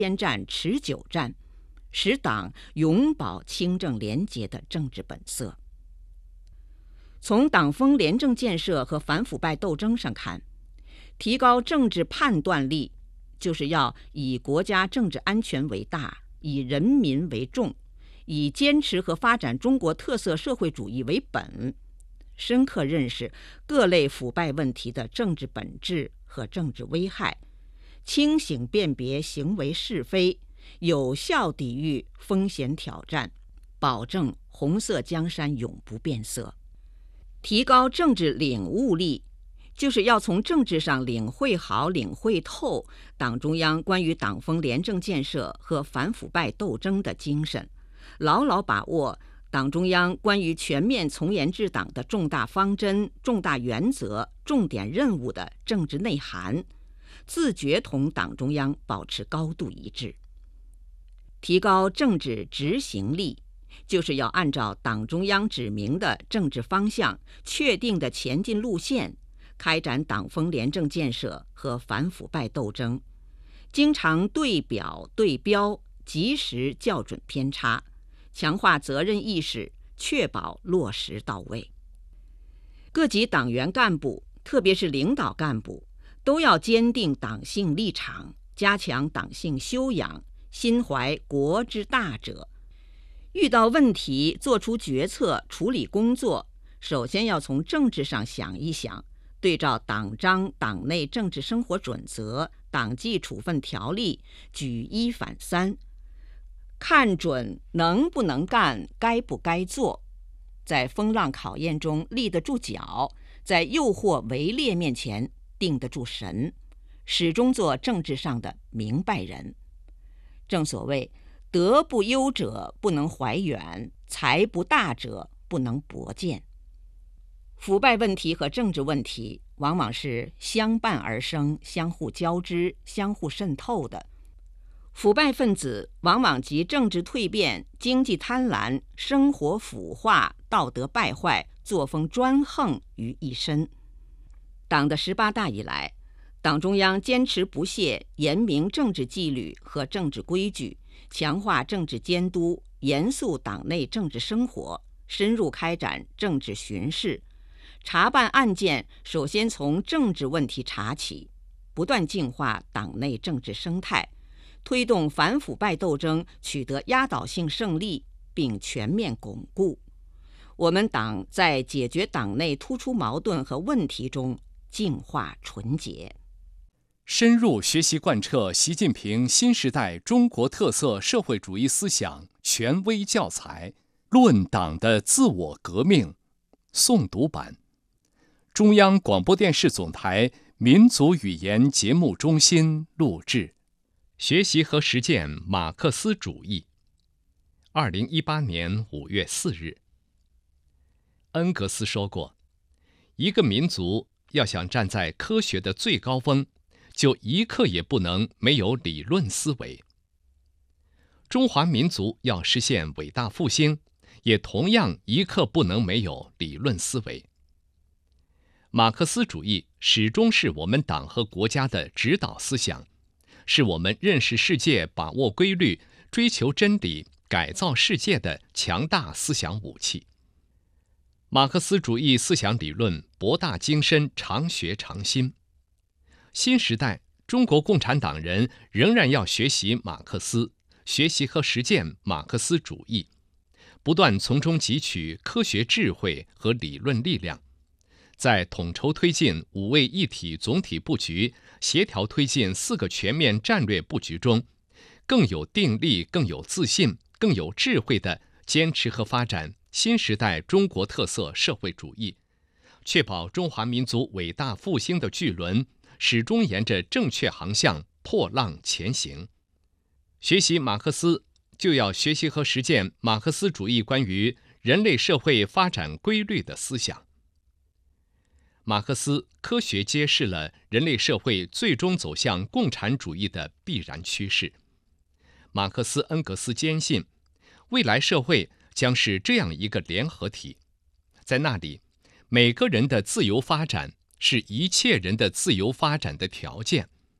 坚战持久战，使党永保清正廉洁的政治本色。从党风廉政建设和反腐败斗争上看，提高政治判断力，就是要以国家政治安全为大，以人民为重，以坚持和发展中国特色社会主义为本，深刻认识各类腐败问题的政治本质和政治危害，清醒辨别行为是非，有效抵御风险挑战，保证红色江山永不变色。提高政治领悟力，就是要从政治上领会好、领会透党中央关于党风廉政建设和反腐败斗争的精神，牢牢把握党中央关于全面从严治党的重大方针、重大原则、重点任务的政治内涵，自觉同党中央保持高度一致。提高政治执行力，就是要按照党中央指明的政治方向、确定的前进路线，开展党风廉政建设和反腐败斗争，经常对表对标，及时校准偏差，强化责任意识，确保落实到位。各级党员干部，特别是领导干部，都要坚定党性立场，加强党性修养，心怀国之大者。遇到问题，做出决策，处理工作，首先要从政治上想一想，对照党章、党内政治生活准则、党纪处分条例，举一反三，看准能不能干，该不该做，在风浪考验中立得住脚，在诱惑围猎面前定得住神，始终做政治上的明白人。正所谓，德不优者不能怀远，才不大者不能博见。腐败问题和政治问题往往是相伴而生、相互交织、相互渗透的。腐败分子往往集政治蜕变、经济贪婪、生活腐化、道德败坏、作风专横于一身。党的18大以来，党中央坚持不懈严明政治纪律和政治规矩，强化政治监督，严肃党内政治生活，深入开展政治巡视，查办案件首先从政治问题查起，不断净化党内政治生态，推动反腐败斗争取得压倒性胜利并全面巩固。我们党在解决党内突出矛盾和问题中净化纯洁。 深入学习贯彻习近平新时代中国特色社会主义思想权威教材《论党的自我革命》诵读版，中央广播电视总台民族语言节目中心录制。学习和实践马克思主义。2018年5月4日，恩格斯说过，一个民族要想站在科学的最高峰，就一刻也不能没有理论思维。中华民族要实现伟大复兴，也同样一刻不能没有理论思维。马克思主义始终是我们党和国家的指导思想，是我们认识世界、把握规律、追求真理、改造世界的强大思想武器。马克思主义思想理论博大精深，常学常新。新时代中国共产党人仍然要学习马克思，学习和实践马克思主义，不断从中汲取科学智慧和理论力量，在统筹推进5位一体总体布局、协调推进4个全面战略布局中，更有定力、更有自信、更有智慧地坚持和发展新时代中国特色社会主义，确保中华民族伟大复兴的巨轮始终沿着正确航向破浪前行。学习马克思，就要学习和实践马克思主义关于人类社会发展规律的思想。马克思科学揭示了人类社会最终走向共产主义的必然趋势。马克思恩格斯坚信，未来社会将是这样一个联合体，在那里，每个人的自由发展是一切人的自由发展的条件。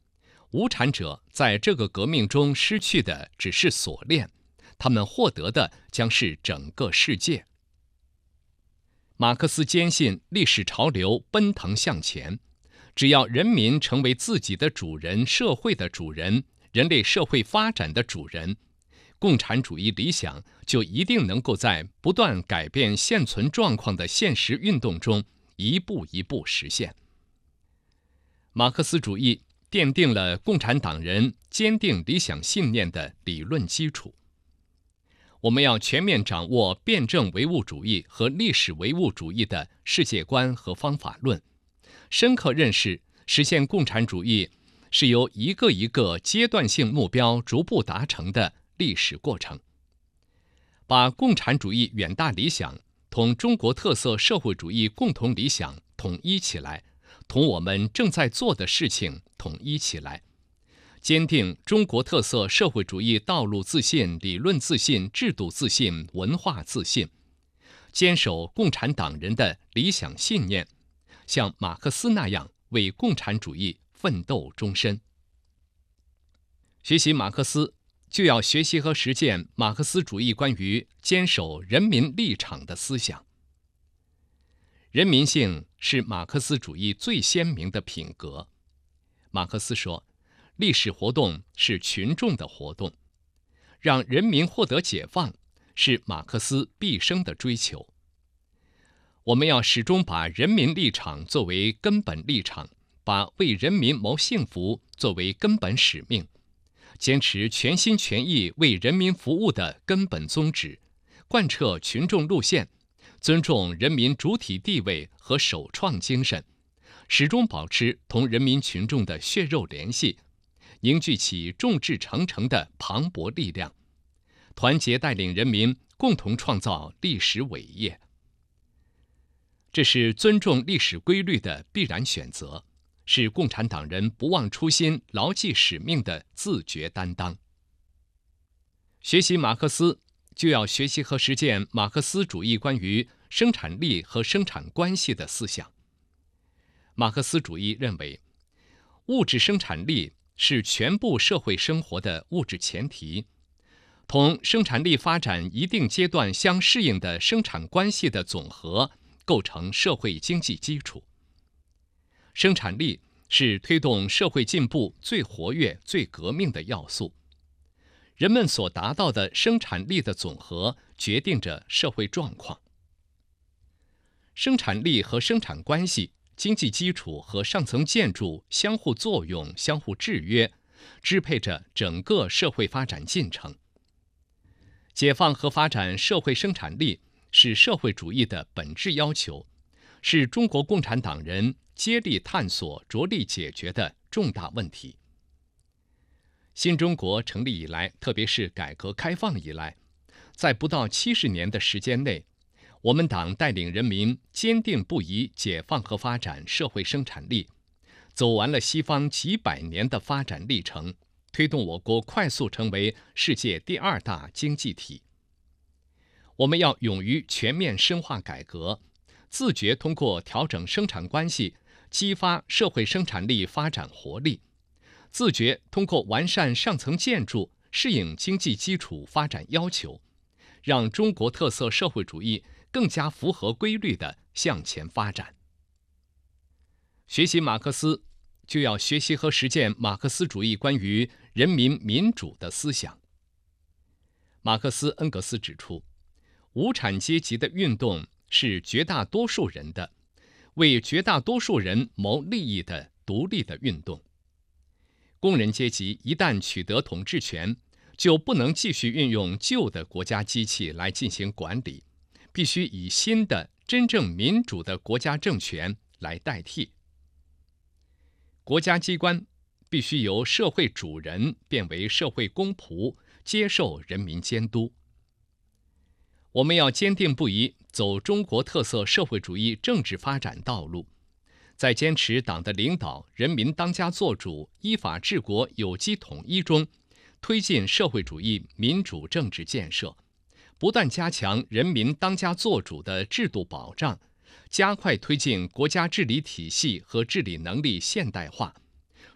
无产者在这个革命中失去的只是锁链，他们获得的将是整个世界。马克思坚信历史潮流奔腾向前，只要人民成为自己的主人、社会的主人、人类社会发展的主人，共产主义理想就一定能够在不断改变现存状况的现实运动中一步一步实现。马克思主义奠定了共产党人坚定理想信念的理论基础。我们要全面掌握辩证唯物主义和历史唯物主义的世界观和方法论，深刻认识实现共产主义是由一个一个阶段性目标逐步达成的历史过程。把共产主义远大理想同中国特色社会主义共同理想统一起来，同我们正在做的事情统一起来，坚定中国特色社会主义道路自信、理论自信、制度自信、文化自信，坚守共产党人的理想信念，像马克思那样为共产主义奋斗终身。学习马克思，就要学习和实践马克思主义关于坚守人民立场的思想。人民性是马克思主义最鲜明的品格。马克思说，历史活动是群众的活动，让人民获得解放是马克思毕生的追求。我们要始终把人民立场作为根本立场，把为人民谋幸福作为根本使命，坚持全心全意为人民服务的根本宗旨，贯彻群众路线，尊重人民主体地位和首创精神，始终保持同人民群众的血肉联系，凝聚起众志成城的磅礴力量，团结带领人民共同创造历史伟业。这是尊重历史规律的必然选择，是共产党人不忘初心、牢记使命的自觉担当。学习马克思，就要学习和实践马克思主义关于生产力和生产关系的思想。马克思主义认为，物质生产力是全部社会生活的物质前提，同生产力发展一定阶段相适应的生产关系的总和构成社会经济基础。生产力是推动社会进步最活跃、最革命的要素。人们所达到的生产力的总和决定着社会状况。生产力和生产关系、经济基础和上层建筑相互作用、相互制约，支配着整个社会发展进程。解放和发展社会生产力是社会主义的本质要求，是中国共产党人接力探索、着力解决的重大问题。新中国成立以来，特别是改革开放以来，在不到70年的时间内，我们党带领人民坚定不移解放和发展社会生产力，走完了西方几百年的发展历程，推动我国快速成为世界第2大经济体。我们要勇于全面深化改革，自觉通过调整生产关系，激发社会生产力发展活力，自觉通过完善上层建筑，适应经济基础发展要求，让中国特色社会主义更加符合规律地向前发展。学习马克思，就要学习和实践马克思主义关于人民民主的思想。马克思、恩格斯指出，无产阶级的运动是绝大多数人的，为绝大多数人谋利益的独立的运动。工人阶级一旦取得统治权，就不能继续运用旧的国家机器来进行管理，必须以新的真正民主的国家政权来代替。国家机关必须由社会主人变为社会公仆，接受人民监督。我们要坚定不移走中国特色社会主义政治发展道路，在坚持党的领导、人民当家作主、依法治国、有机统一中，推进社会主义民主政治建设，不断加强人民当家作主的制度保障，加快推进国家治理体系和治理能力现代化，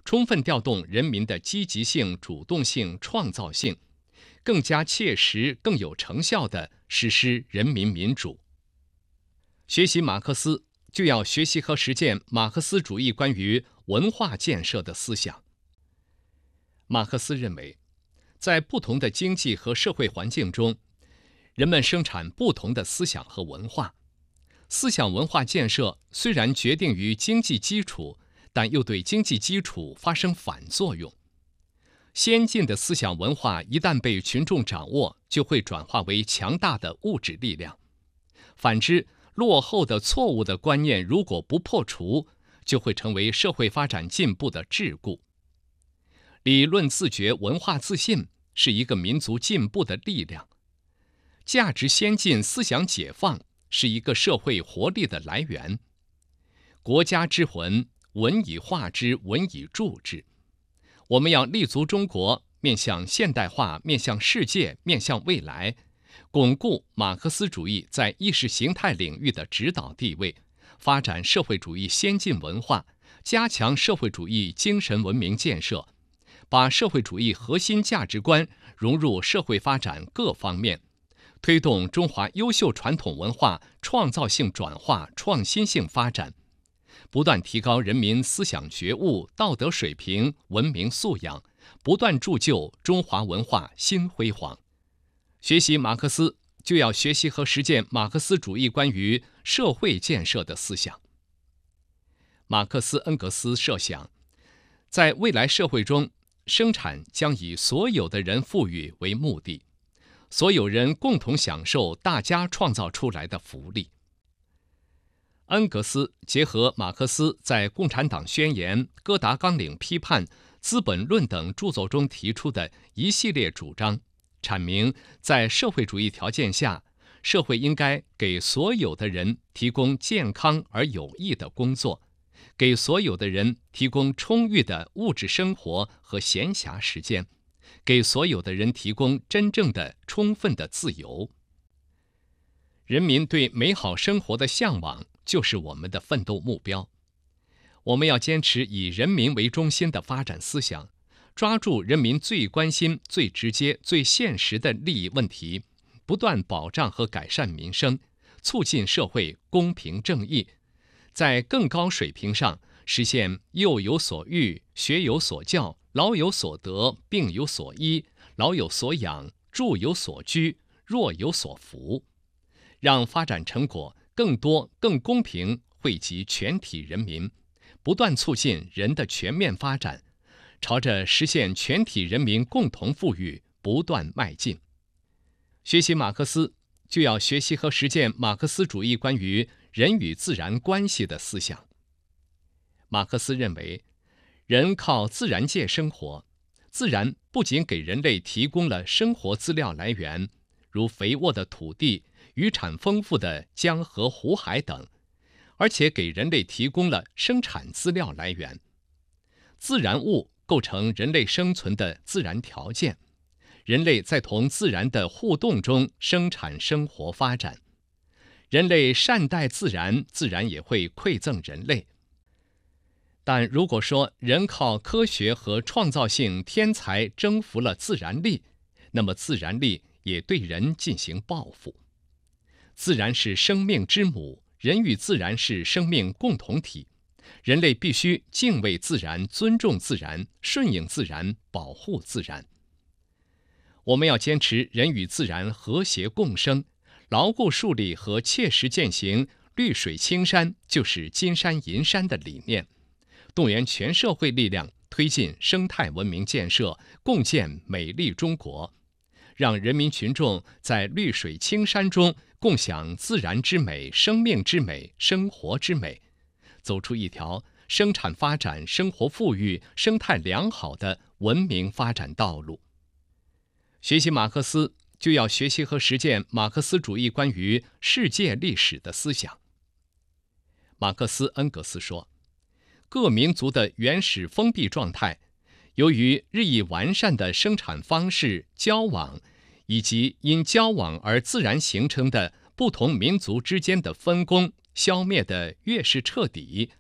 充分调动人民的积极性、主动性、创造性，更加切实、更有成效地实施人民民主。学习马克思，就要学习和实践马克思主义关于文化建设的思想。马克思认为，在不同的经济和社会环境中，人们生产不同的思想和文化。思想文化建设虽然决定于经济基础，但又对经济基础发生反作用。先进的思想文化一旦被群众掌握，就会转化为强大的物质力量。反之，落后的错误的观念如果不破除，就会成为社会发展进步的桎梏。理论自觉、文化自信是一个民族进步的力量。价值先进、思想解放是一个社会活力的来源。国家之魂，文以化之，文以铸之。我们要立足中国，面向现代化，面向世界，面向未来，巩固马克思主义在意识形态领域的指导地位，发展社会主义先进文化，加强社会主义精神文明建设，把社会主义核心价值观融入社会发展各方面，推动中华优秀传统文化创造性转化、创新性发展，不断提高人民思想觉悟、道德水平、文明素养，不断铸就中华文化新辉煌。学习马克思，就要学习和实践马克思主义关于社会建设的思想。马克思、恩格斯设想，在未来社会中，生产将以所有的人富裕为目的，所有人共同享受大家创造出来的福利。恩格斯结合马克思在《共产党宣言》、《哥达纲领批判》、《资本论》等著作中提出的一系列主张，阐明在社会主义条件下，社会应该给所有的人提供健康而有益的工作，给所有的人提供充裕的物质生活和闲暇时间，给所有的人提供真正的、充分的自由。人民对美好生活的向往就是我们的奋斗目标。我们要坚持以人民为中心的发展思想，抓住人民最关心、最直接、最现实的利益问题，不断保障和改善民生，促进社会公平正义，在更高水平上实现幼有所育、学有所教、老有所得、病有所医、老有所养、住有所居、弱有所扶，让发展成果更多、更公平惠及全体人民，不断促进人的全面发展，朝着实现全体人民共同富裕不断迈进。学习马克思，就要学习和实践马克思主义关于人与自然关系的思想。马克思认为，人靠自然界生活，自然不仅给人类提供了生活资料来源，如肥沃的土地、渔产丰富的江河湖海等，而且给人类提供了生产资料来源。自然物构成人类生存的自然条件，人类在同自然的互动中生产生活发展。人类善待自然，自然也会馈赠人类。但如果说人靠科学和创造性天才征服了自然力，那么自然力也对人进行报复。自然是生命之母，人与自然是生命共同体，人类必须敬畏自然、尊重自然、顺应自然、保护自然。我们要坚持人与自然和谐共生，牢固树立和切实践行绿水青山就是金山银山的理念，动员全社会力量推进生态文明建设，共建美丽中国，让人民群众在绿水青山中共享自然之美、生命之美、生活之美，走出一条生产发展、生活富裕、生态良好的文明发展道路。学习马克思，就要学习和实践马克思主义关于世界历史的思想。马克思、恩格斯说，各民族的原始封闭状态，由于日益完善的生产方式、交往，以及因交往而自然形成的不同民族之间的分工，消灭得越是彻底，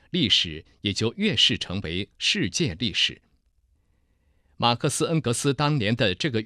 历史也就越是成为世界历史。马克思恩格斯当年的这个